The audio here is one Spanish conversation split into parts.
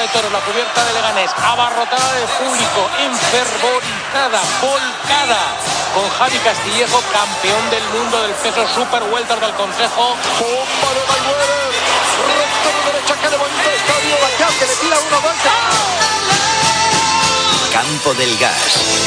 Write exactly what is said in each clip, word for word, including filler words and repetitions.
de Toros, la cubierta de Leganés, abarrotada de público, enfervorizada, volcada, con Javi Castillejo, campeón del mundo del peso super welter del Consejo. ¡Bomba de Mayweather! ¡Recto de derecha, que de bonito estadio! ¡Bastián, que le tira uno, dos! Campo del Gas.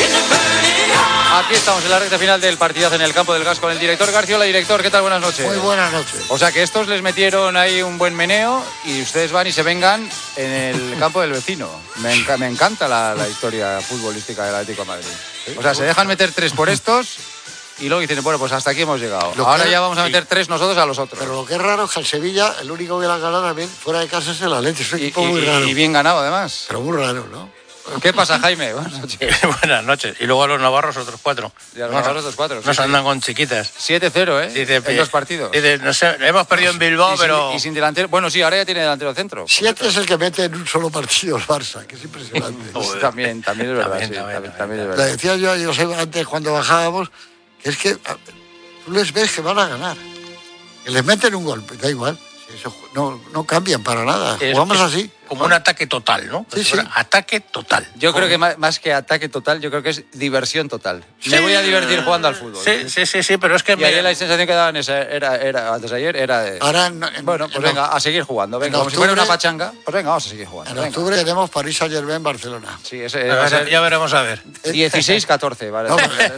Aquí estamos en la recta final del partidazo en el Campo del Gas con el director Garciola. Director, ¿qué tal? Buenas noches. Muy buenas noches. O sea que estos les metieron ahí un buen meneo y ustedes van y se vengan en el campo del vecino. Me, enca- me encanta la, la historia futbolística del Atlético de Madrid. O sea, se dejan meter tres por estos y luego dicen, bueno, pues hasta aquí hemos llegado. Lo Ahora que- ya vamos a meter sí. tres nosotros a los otros. Pero lo que es raro es que al Sevilla, el único que la gana también fuera de casa es el Atleti. Es un Y, equipo y- muy raro. y bien ganado, además. Pero muy raro, ¿no? ¿Qué pasa, Jaime? Buenas noches. Buenas noches. Y luego a los navarros otros cuatro. Y a los Nos- navarros otros cuatro, sí, Nos sí. andan con chiquitas. siete cero, ¿eh? Dice, en dos partidos. Dice, no sé, hemos perdido en Bilbao, y, sin, pero... y sin delantero. Bueno, sí, ahora ya tiene delantero centro. Siete es el que mete en un solo partido el Barça, que es impresionante. Joder. También, también es verdad. También, sí, también, también, también, también es Le verdad. decía yo a José antes cuando bajábamos, que es que a, tú les ves que van a ganar. Que les meten un golpe, da igual. Si eso, no, no cambian para nada. Es- Jugamos es así. Como un ataque total, ¿no? Sí, sí. Ataque total. Yo creo que más, más que ataque total, yo creo que es diversión total. Me Sí. voy a divertir jugando al fútbol. Sí, sí, sí, sí, pero es que... Y me- ayer la sensación que daban esa era, era, antes de ayer era de... Ahora, en, en- bueno, pues en- venga, a seguir jugando. Venga, en como si fuera una octubre- pachanga. Pues venga, vamos a seguir jugando. en venga. octubre tenemos París Saint-Germain Barcelona. Sí, ese Ya va a veremos- ser ya veremos a ver. dieciséis catorce, ¿vale? No,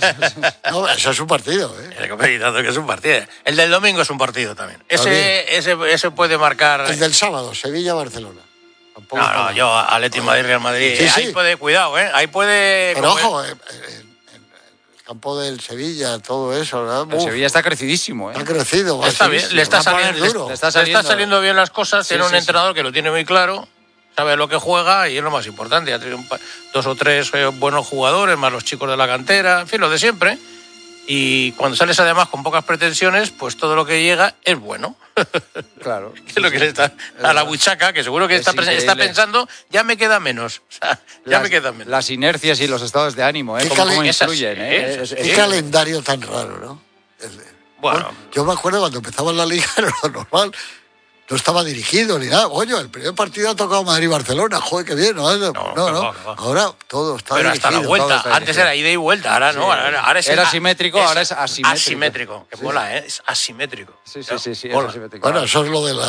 No, eso es un partido, ¿eh? El que es un partido. El del domingo es un partido también. También. Ese, ese, ese puede marcar... El del sábado, Sevilla-Barcelona. Tampoco No, está no, mal. yo Atleti Madrid, Real Madrid. Sí, eh, sí. Ahí puede, cuidado, ¿eh? Ahí puede... Pero como- ojo, eh, eh, en el campo del Sevilla, todo eso, ¿verdad? El Uf, Sevilla está crecidísimo, ¿eh? ha crecido. va Está a bien, seguir, le está, va a poner saliendo, duro. le está le saliendo- está saliendo bien las cosas, Sí, tiene un sí, sí. entrenador que lo tiene muy claro, sabe lo que juega y es lo más importante. Ha tenido un pa- dos o tres eh, buenos jugadores, más los chicos de la cantera, en fin, lo de siempre. Y cuando sales además con pocas pretensiones, pues todo lo que llega es bueno. Claro. Que es lo que le está a la buchaca, que seguro que Es está, pre- está increíble. pensando, ya me queda menos. O sea, ya Las- me queda menos. Las inercias y los estados de ánimo, ¿eh? Qué Cómo, calen- cómo esas- influyen, ¿eh? esas- Es- Qué es- calendario tan raro, ¿no? Es de- Bueno. Yo me acuerdo cuando empezaba la liga, era lo normal. No estaba dirigido ni nada. Oye, el primer partido ha tocado Madrid-Barcelona. Joder, qué bien, ¿no? No, que no. va, que va. Ahora todo está Pero hasta dirigido. la vuelta. todo está Antes dirigido. era ida y vuelta, ahora no. Ahora, ahora es Era simétrico, ahora es asimétrico. Asimétrico, que mola, ¿eh? Es asimétrico. Sí, sí, sí, sí, es Mola. asimétrico. Bueno, eso es lo de la